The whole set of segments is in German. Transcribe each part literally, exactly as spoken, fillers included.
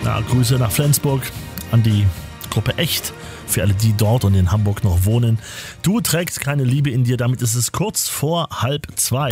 Ja, Grüße nach Flensburg an die Gruppe Echt. Für alle, die dort und in Hamburg noch wohnen. Du trägst keine Liebe in dir, damit ist es kurz vor halb zwei.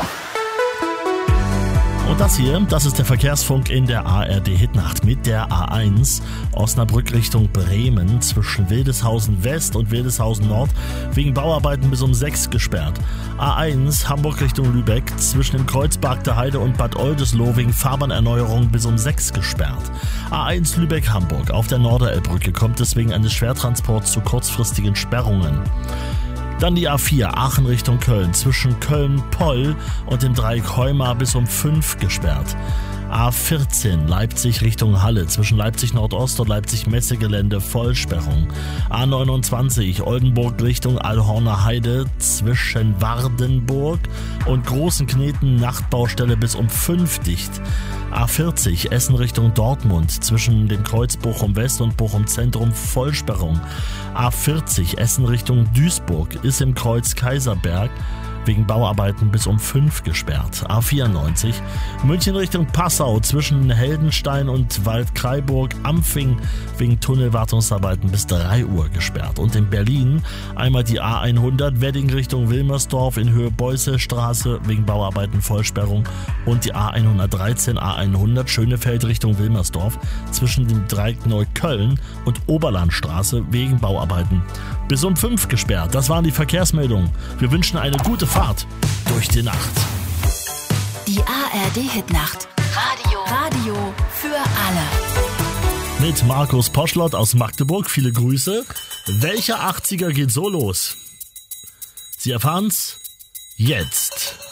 Und das hier, das ist der Verkehrsfunk in der A R D-Hitnacht mit der A eins Osnabrück Richtung Bremen zwischen Wildeshausen West und Wildeshausen Nord wegen Bauarbeiten bis um sechs gesperrt. A eins Hamburg Richtung Lübeck zwischen dem Kreuzberg der Heide und Bad Oldesloe wegen Fahrbahnerneuerung bis um sechs gesperrt. A eins Lübeck-Hamburg auf der Norderelbbrücke kommt es wegen eines Schwertransports zu kurzfristigen Sperrungen. Dann die A vier Aachen Richtung Köln zwischen Köln-Poll und dem Dreieck Heumar bis um fünf gesperrt. A vierzehn Leipzig Richtung Halle zwischen Leipzig Nordost und Leipzig Messegelände Vollsperrung. A neunundzwanzig Oldenburg Richtung Allhorner Heide zwischen Wardenburg und Großenkneten Nachtbaustelle bis um fünf dicht. A vierzig Essen Richtung Dortmund zwischen dem Kreuz Bochum West und Bochum Zentrum Vollsperrung. A vierzig Essen Richtung Duisburg ist im Kreuz Kaiserberg wegen Bauarbeiten bis um fünf gesperrt. A vierundneunzig München Richtung Passau zwischen Heldenstein und Waldkraiburg-Ampfing wegen Tunnelwartungsarbeiten bis drei Uhr gesperrt. Und in Berlin einmal die A hundert Wedding Richtung Wilmersdorf in Höhe Beussestraße wegen Bauarbeiten Vollsperrung und die A hundertdreizehn A hundert Schönefeld Richtung Wilmersdorf zwischen dem Dreieck Neukölln und Oberlandstraße wegen Bauarbeiten bis um fünf gesperrt. Das waren die Verkehrsmeldungen. Wir wünschen eine gute Fahrt durch die Nacht. Die A R D-Hitnacht. Radio. Radio für alle. Mit Markus Poschlott aus Magdeburg. Viele Grüße. Welcher achtziger geht so los? Sie erfahren's jetzt.